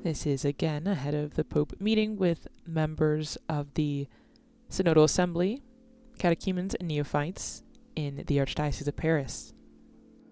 This is again ahead of the Pope meeting with members of the Synodal Assembly, catechumens, and neophytes in the Archdiocese of Paris.